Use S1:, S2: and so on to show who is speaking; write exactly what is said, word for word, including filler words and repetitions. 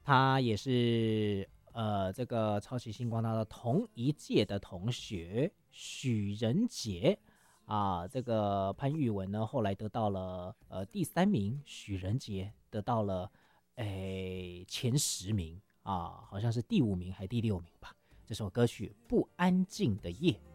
S1: 他也是呃这个超级星光大道同一届的同学许仁杰啊，这个潘玉文呢后来得到了呃第三名，许仁杰得到了诶前十名啊，好像是第五名还第六名吧。这首歌曲《不安静的夜》。